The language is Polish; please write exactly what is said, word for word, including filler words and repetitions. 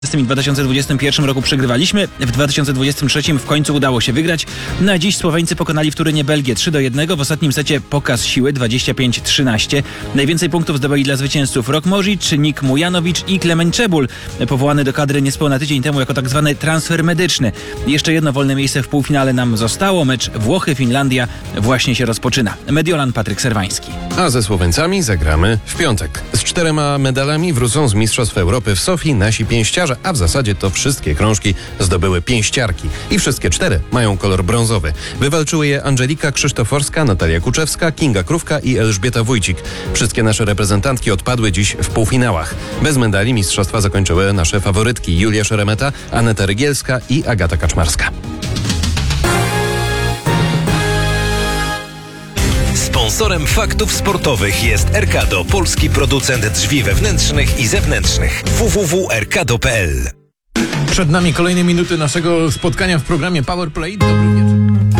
W dwa tysiące dwudziestym pierwszym roku przegrywaliśmy, w dwa tysiące dwudziestym trzecim w końcu udało się wygrać. Na dziś Słoweńcy pokonali w Turynie Belgię trzy do jednego. W ostatnim secie pokaz siły dwadzieścia pięć trzynaście. Najwięcej punktów zdobyli dla zwycięzców Rok Možić, Nik Mujanowicz i Klemen Czebul, powołany do kadry niespełna tydzień temu jako tak zwany transfer medyczny. Jeszcze jedno wolne miejsce w półfinale nam zostało. Mecz Włochy-Finlandia właśnie się rozpoczyna. Mediolan Patryk Serwański. A ze Słoweńcami zagramy w piątek. Z czterema medalami wrócą z Mistrzostw Europy w Sofii nasi pięściarze, a w zasadzie to wszystkie krążki zdobyły pięściarki. I wszystkie cztery mają kolor brązowy. Wywalczyły je Angelika Krzysztoforska, Natalia Kuczewska, Kinga Krówka i Elżbieta Wójcik. Wszystkie nasze reprezentantki odpadły dziś w półfinałach. Bez medali mistrzostwa zakończyły nasze faworytki Julia Szeremeta, Aneta Rygielska i Agata Kaczmarska. Sponsorem faktów sportowych jest Erkado, polski producent drzwi wewnętrznych i zewnętrznych. w w w kropka erkado kropka p l. Przed nami kolejne minuty naszego spotkania w programie Power Play. Dobry wieczór.